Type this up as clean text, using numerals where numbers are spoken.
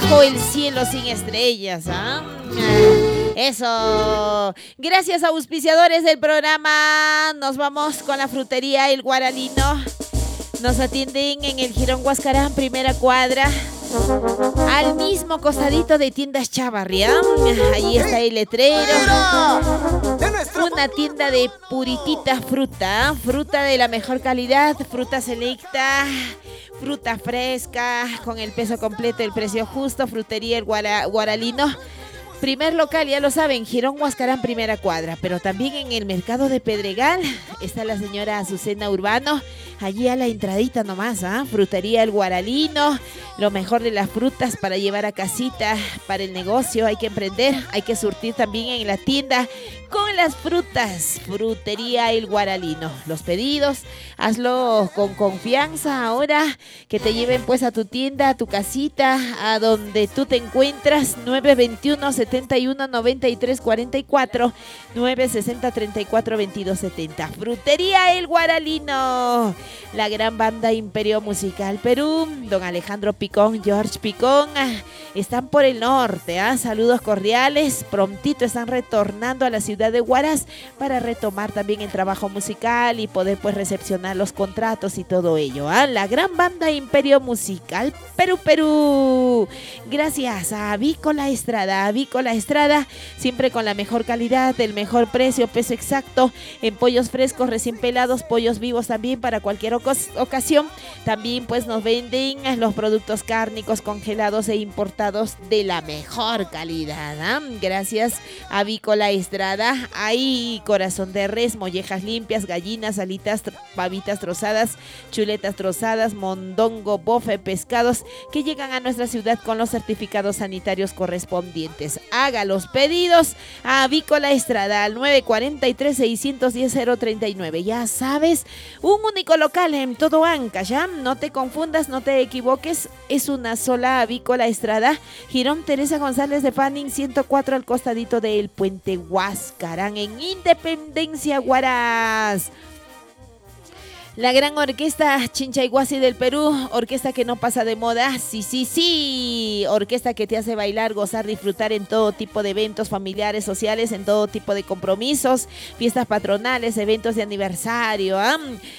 bajo el cielo sin estrellas, ¿ah? Eso. Gracias, auspiciadores del programa. Nos vamos con la frutería El Guaralino. Nos atienden en el Jirón Huascarán, primera cuadra, al mismo costadito de Tiendas Chavarría. Ahí está el letrero. Una tienda de puritita fruta. Fruta de la mejor calidad, fruta selecta, fruta fresca, con el peso completo, el precio justo. Frutería El Guaralino. Primer local, ya lo saben, Jirón Huascarán, primera cuadra. Pero también en el mercado de Pedregal está la señora Azucena Urbano. Allí a la entradita nomás, ¿ah? Frutería El Guaralino. Lo mejor de las frutas para llevar a casita, para el negocio. Hay que emprender, hay que surtir también en la tienda con las frutas. Frutería El Guaralino. Los pedidos, hazlo con confianza ahora. Que te lleven pues a tu tienda, a tu casita, a donde tú te encuentras. 921-71-93-44. 960-34-2270. Frutería El Guaralino. La gran banda Imperio Musical Perú, don Alejandro Picón, George Picón, están por el norte, ¿ah? Saludos cordiales, prontito están retornando a la ciudad de Huaraz para retomar también el trabajo musical y poder pues recepcionar los contratos y todo ello, ¿ah? La gran banda Imperio Musical Perú. Gracias a Avícola Estrada, siempre con la mejor calidad, el mejor precio, peso exacto, en pollos frescos, recién pelados, pollos vivos también para cualquier ocasión. También pues nos venden los productos cárnicos congelados e importados de la mejor calidad, ¿eh? Gracias a Avícola Estrada. Hay corazón de res, mollejas limpias, gallinas, alitas, pavitas trozadas, chuletas trozadas, mondongo, bofe, pescados que llegan a nuestra ciudad con los certificados sanitarios correspondientes. Haga los pedidos a Avícola Estrada al 943-610-039. Ya sabes, un único local en todo Ancash, ¿ya? No te confundas, no te equivoques, es una sola Avícola Estrada, Jirón Teresa González de Fanning 104 al costadito del puente Huascarán en Independencia, Huaraz. La gran orquesta Chinchayhuasi del Perú, orquesta que no pasa de moda, sí, orquesta que te hace bailar, gozar, disfrutar en todo tipo de eventos familiares, sociales, en todo tipo de compromisos, fiestas patronales, eventos de aniversario, ¿eh?